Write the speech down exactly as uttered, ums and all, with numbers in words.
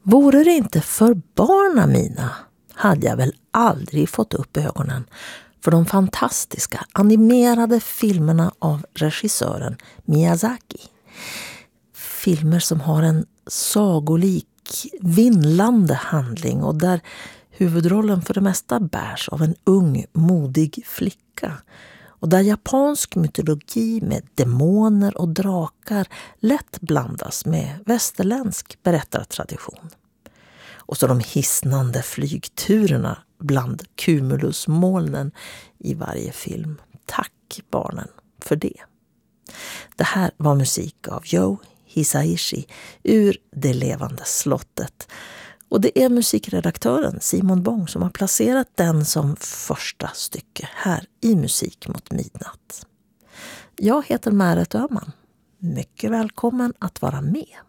Vore det inte för barna mina hade jag väl aldrig fått upp ögonen för de fantastiska animerade filmerna av regissören Miyazaki. Filmer som har en sagolik, vindlande handling och där huvudrollen för det mesta bärs av en ung, modig flicka. Och där japansk mytologi med demoner och drakar lätt blandas med västerländsk berättartradition. Och så de hisnande flygturerna bland cumulusmolnen i varje film. Tack barnen för det. Det här var musik av Joe Hisaishi ur Det levande slottet. Och det är musikredaktören Simon Bong som har placerat den som första stycke här i Musik mot midnatt. Jag heter Märet Öhman. Mycket välkommen att vara med.